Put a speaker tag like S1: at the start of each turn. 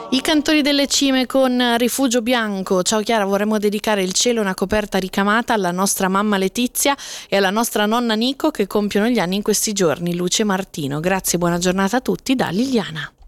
S1: I cantori delle cime con Rifugio Bianco. Ciao Chiara, vorremmo dedicare Il cielo è una coperta ricamata alla nostra mamma Letizia e alla nostra nonna Nico che compiono gli anni in questi giorni. Luce Martino. Grazie, buona giornata a tutti da Liliana.